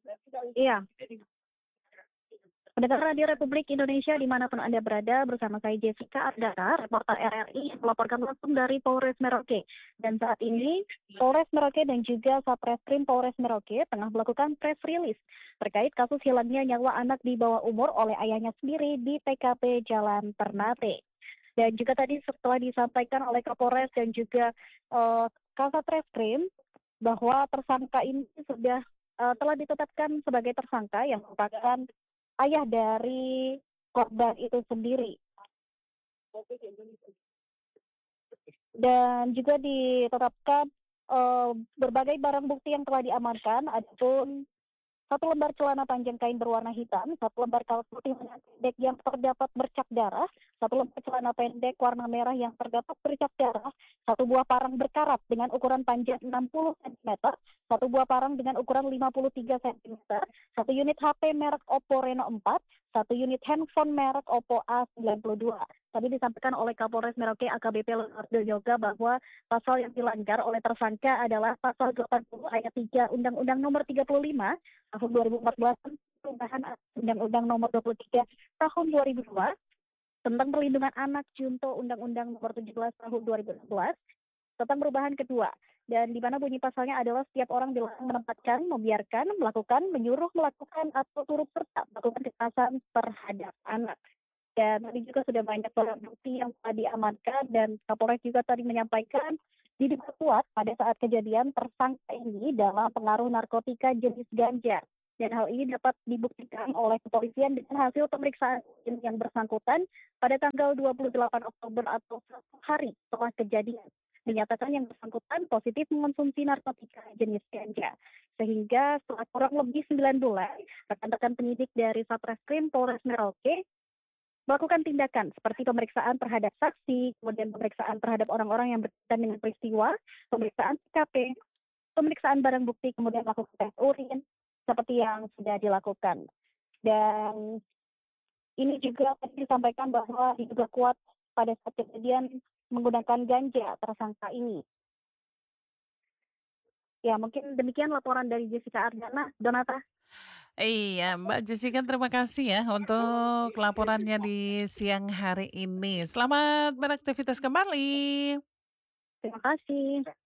Iya, pendengar Radio Republik Indonesia dimanapun Anda berada, bersama saya Jessica Ardana, reporter RRI, melaporkan langsung dari Polres Merauke. Dan saat ini, Polres Merauke dan juga Satreskrim Polres Merauke tengah melakukan press release terkait kasus hilangnya nyawa anak di bawah umur oleh ayahnya sendiri di TKP Jalan Ternate. Dan juga tadi setelah disampaikan oleh Kapolres dan juga Kasat Reskrim bahwa tersangka ini sudah telah ditetapkan sebagai tersangka yang merupakan ayah dari korban itu sendiri. Dan juga ditetapkan berbagai barang bukti yang telah diamankan, adapun satu lembar celana panjang kain berwarna hitam, satu lembar kaos putih pendek yang terdapat bercak darah, satu lembar celana pendek warna merah yang terdapat bercak darah, satu buah parang berkarat dengan ukuran panjang 60 cm, satu buah parang dengan ukuran 53 cm, satu unit HP merek Oppo Reno 4, satu unit handphone merek Oppo A92. Tadi disampaikan oleh Kapolres Merauke AKBP Leonardo Yoga bahwa pasal yang dilanggar oleh tersangka adalah pasal 80 ayat 3 Undang-Undang Nomor 35 tahun 2014 perubahan Undang-Undang Nomor 23 tahun 2002 tentang perlindungan anak junto Undang-Undang Nomor 17 tahun 2016 tentang perubahan kedua, dan di mana bunyi pasalnya adalah setiap orang dilarang menempatkan, membiarkan, melakukan, menyuruh melakukan atau turut serta melakukan kekerasan terhadap anak. Dan tadi juga sudah banyak barang bukti yang telah diamankan, dan Kapolres juga tadi menyampaikan diduga kuat pada saat kejadian tersangka ini dalam pengaruh narkotika jenis ganja. Dan hal ini dapat dibuktikan oleh kepolisian dengan hasil pemeriksaan yang bersangkutan pada tanggal 28 Oktober atau satu hari setelah kejadian. Dinyatakan yang bersangkutan positif mengonsumsi narkotika jenis ganja. Sehingga setelah kurang lebih 9 bulan, rekan-rekan penyidik dari Satreskrim Polres Merauke melakukan tindakan seperti pemeriksaan terhadap saksi, kemudian pemeriksaan terhadap orang-orang yang berkaitan dengan peristiwa, pemeriksaan TKP, pemeriksaan barang bukti, kemudian melakukan tes urin, seperti yang sudah dilakukan. Dan ini juga tadi disampaikan bahwa diduga kuat pada saat kejadian menggunakan ganja tersangka ini. Ya, mungkin demikian laporan dari Jessica Ardana. Donata. Iya, Mbak Jessica terima kasih ya untuk laporannya di siang hari ini. Selamat beraktivitas kembali. Terima kasih.